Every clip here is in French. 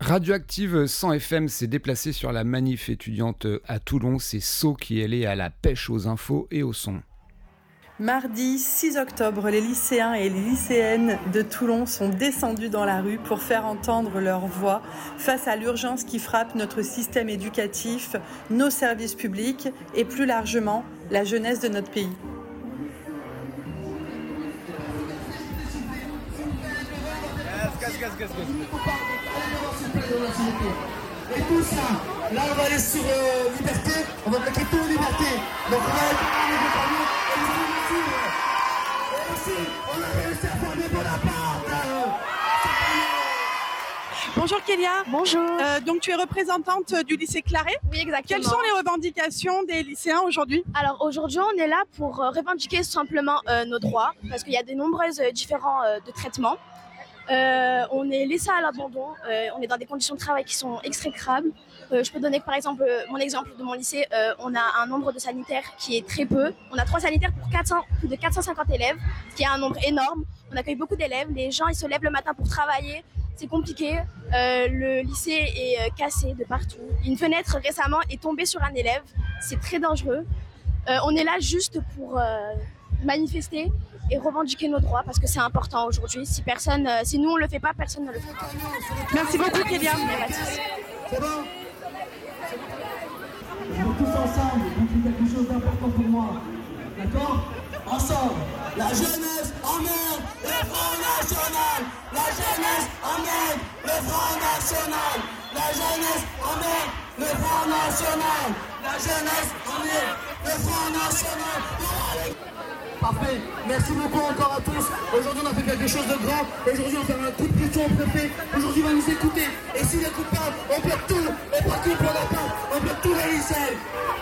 Radioactive 100 FM s'est déplacée sur la manif étudiante à Toulon. C'est So qui est allé à la pêche aux infos et au son. Mardi 6 octobre, les lycéens et les lycéennes de Toulon sont descendus dans la rue pour faire entendre leur voix face à l'urgence qui frappe notre système éducatif, nos services publics et plus largement la jeunesse de notre pays. Et tout ça, là on va aller sur Liberté, on va bloquer tout Liberté. Donc on va aller parler des familles et aussi, on a réussi à former Bonaparte. Bonjour Kélia. Bonjour. Donc tu es représentante du lycée Claret. Oui, exactement. Quelles sont les revendications des lycéens aujourd'hui ? Alors aujourd'hui, on est là pour revendiquer simplement nos droits, parce qu'il y a de nombreuses différents de traitements. On est laissé à l'abandon, on est dans des conditions de travail qui sont exécrables. Je peux donner par exemple mon exemple de mon lycée. On a un nombre de sanitaires qui est très peu. On a 3 sanitaires pour plus de 450 élèves, ce qui est un nombre énorme. On accueille beaucoup d'élèves, les gens ils se lèvent le matin pour travailler, c'est compliqué. Le lycée est cassé de partout. Une fenêtre récemment est tombée sur un élève, c'est très dangereux. On est là juste pour manifester et revendiquer nos droits parce que c'est important aujourd'hui. Si nous on le fait pas, personne ne le fait. Merci beaucoup Kélia. C'est bon ? On est tous ensemble, donc il y a quelque chose d'important pour moi. D'accord ? Ensemble, la jeunesse emmerde le Front National. La jeunesse emmerde le Front National. La jeunesse emmerde le Front National. La jeunesse emmerde le Front National. Parfait, merci beaucoup encore à tous. Aujourd'hui on a fait quelque chose de grand. Aujourd'hui on va faire un coup de pression au préfet. Aujourd'hui il va nous écouter. Et s'il n'écoute pas, on bloque tout. On bloque tout pour la part. On bloque tous les lycées.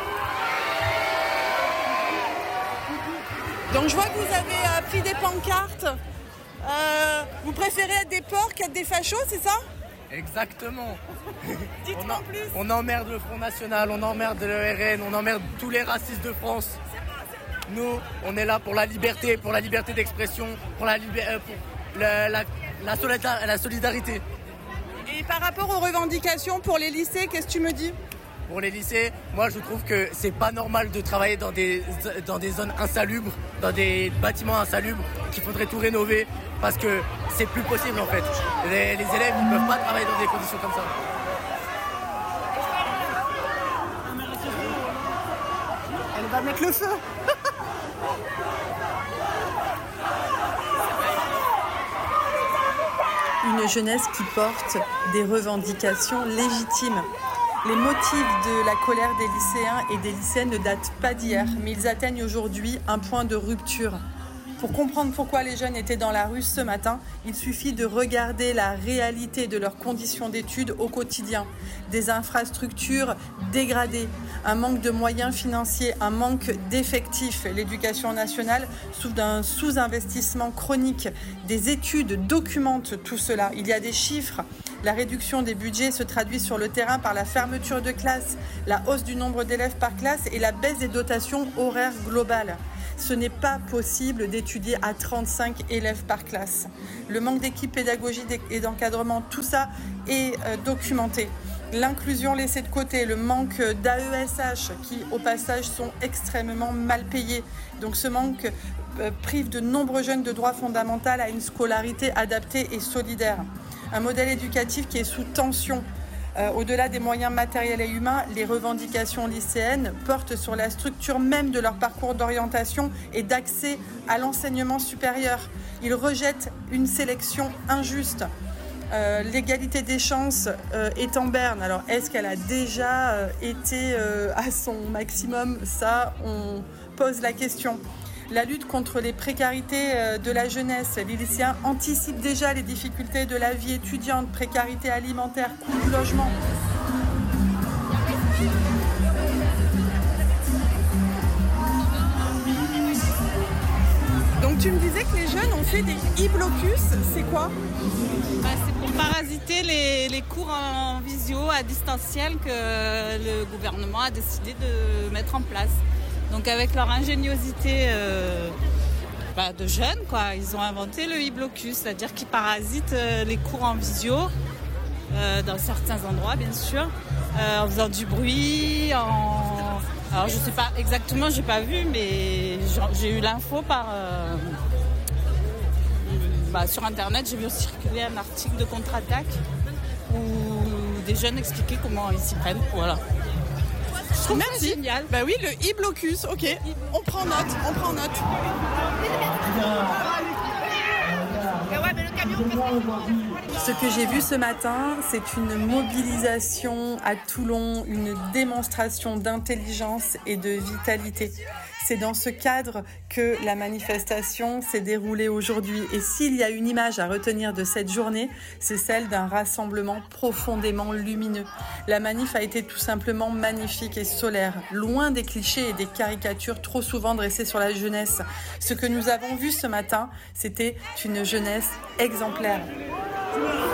Donc je vois que vous avez pris des pancartes. Vous préférez être des porcs qu'être des fachos, c'est ça ? Exactement. Dites-moi plus. On emmerde le Front National, on emmerde le RN, on emmerde tous les racistes de France. Nous, on est là pour la liberté d'expression, pour la solidarité. Et par rapport aux revendications pour les lycées, qu'est-ce que tu me dis ? Pour les lycées, moi je trouve que c'est pas normal de travailler dans des zones insalubres, dans des bâtiments insalubres, qu'il faudrait tout rénover parce que c'est plus possible en fait. Les élèves ils peuvent pas travailler dans des conditions comme ça. Elle va mettre le feu. Une jeunesse qui porte des revendications légitimes. Les motifs de la colère des lycéens et des lycéennes ne datent pas d'hier, mais ils atteignent aujourd'hui un point de rupture. Pour comprendre pourquoi les jeunes étaient dans la rue ce matin, il suffit de regarder la réalité de leurs conditions d'études au quotidien. Des infrastructures dégradées, un manque de moyens financiers, un manque d'effectifs. L'éducation nationale souffre d'un sous-investissement chronique. Des études documentent tout cela. Il y a des chiffres. La réduction des budgets se traduit sur le terrain par la fermeture de classes, la hausse du nombre d'élèves par classe et la baisse des dotations horaires globales. Ce n'est pas possible d'étudier à 35 élèves par classe. Le manque d'équipes pédagogiques et d'encadrement, tout ça est documenté. L'inclusion laissée de côté, le manque d'AESH qui, au passage, sont extrêmement mal payés. Donc ce manque prive de nombreux jeunes de droit fondamental à une scolarité adaptée et solidaire. Un modèle éducatif qui est sous tension. Au-delà des moyens matériels et humains, les revendications lycéennes portent sur la structure même de leur parcours d'orientation et d'accès à l'enseignement supérieur. Ils rejettent une sélection injuste. L'égalité des chances est en berne. Alors, est-ce qu'elle a déjà été à son maximum ? Ça, on pose la question. La lutte contre les précarités de la jeunesse. Les lycéens anticipent déjà les difficultés de la vie étudiante, précarité alimentaire, coût du logement. Donc tu me disais que les jeunes ont fait des e-blocus, c'est quoi ? C'est pour parasiter les cours en visio à distanciel que le gouvernement a décidé de mettre en place. Donc avec leur ingéniosité de jeunes, quoi, ils ont inventé le e-blocus, c'est-à-dire qu'ils parasitent les cours en visio dans certains endroits, bien sûr, en faisant du bruit, Alors, je sais pas exactement, j'ai pas vu, mais j'ai eu l'info sur Internet. J'ai vu circuler un article de Contre-Attaque où des jeunes expliquaient comment ils s'y prennent. Voilà. Je trouve ça génial. Bah oui, le e-blocus, ok. On prend note. Ce que j'ai vu ce matin, c'est une mobilisation à Toulon, une démonstration d'intelligence et de vitalité. C'est dans ce cadre que la manifestation s'est déroulée aujourd'hui. Et s'il y a une image à retenir de cette journée, c'est celle d'un rassemblement profondément lumineux. La manif a été tout simplement magnifique et solaire, loin des clichés et des caricatures trop souvent dressées sur la jeunesse. Ce que nous avons vu ce matin, c'était une jeunesse exemplaire.